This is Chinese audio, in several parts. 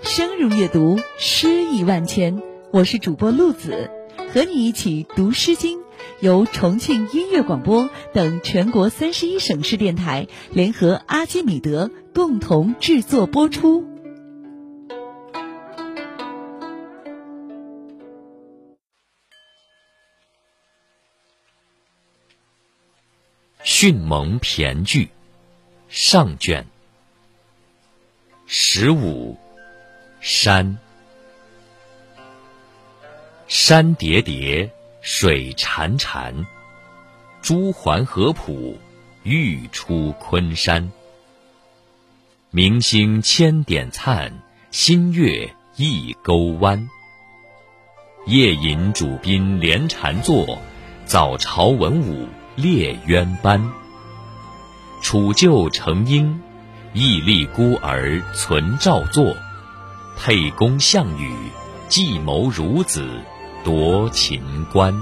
深入阅读，诗意万千。我是主播陆子，和你一起读《诗经》，由重庆音乐广播等全国31省市电台联合阿基米德共同制作播出。 迅猛骈句上卷15。山。山叠叠，水潺潺，珠环合浦，欲出昆山。明星千点灿，新月一钩弯。夜饮主宾连禅坐，早朝文武列渊班。楚旧成英，屹立孤儿存赵作。沛公项羽，计谋孺子夺秦关。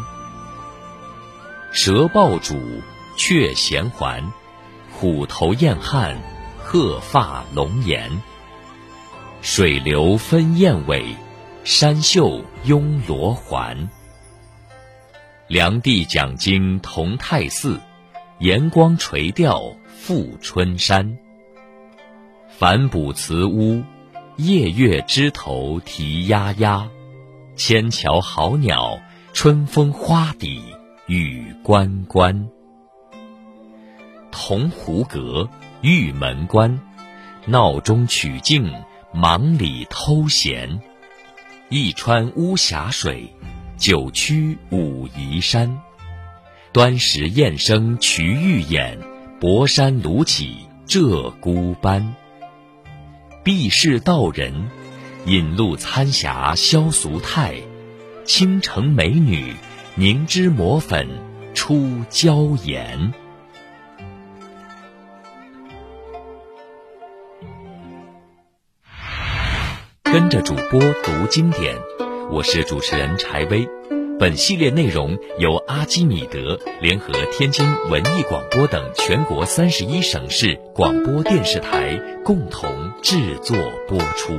蛇抱主，雀衔环，虎头燕汉，鹤发龙颜。水流分燕尾，山秀拥罗环。梁帝讲经同泰寺，炎光垂钓复春山。反哺慈乌，夜月枝头啼呀呀。千桥好鸟，春风花底雨关关。铜壶阁，玉门关，闹中取静，忙里偷闲。一川巫峡水，九曲武夷山。端石雁声瞿玉眼，博山卢起鹧鸪斑。避世道人，引路参侠萧俗态。倾城美女，凝脂抹粉出娇颜。跟着主播读经典，我是主持人柴薇。本系列内容由阿基米德联合天津文艺广播等全国31省市广播电视台共同制作播出。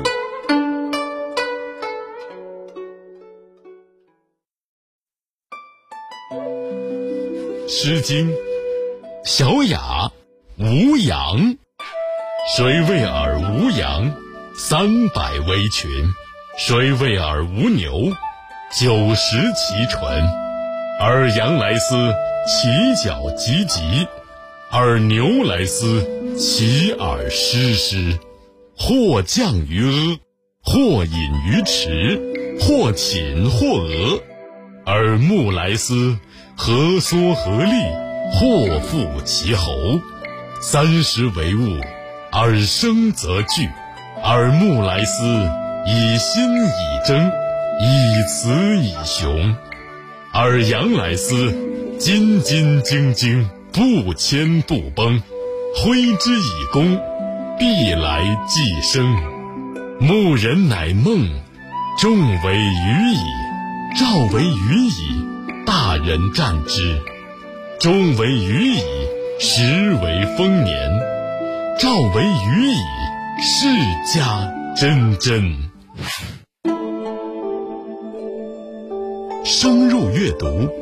诗经，小雅，无羊。谁谓尔无羊？300微群。谁谓尔无牛？90其纯。尔羊来思，其角急急；尔牛来思，其耳湿湿。或降于阿，或隐于池，或寝或鹅。尔目来思，何缩何立，或复其侯。30为物，尔生则惧。尔目来思，以心以争，以雌以雄。尔阳来思，斤斤斤斤，不迁不崩。挥之以弓，必来既生。牧人乃梦，众为鱼矣。赵为鱼矣，大人战之。终为鱼矣，时为丰年。赵为鱼矣，世家真真。深入阅读，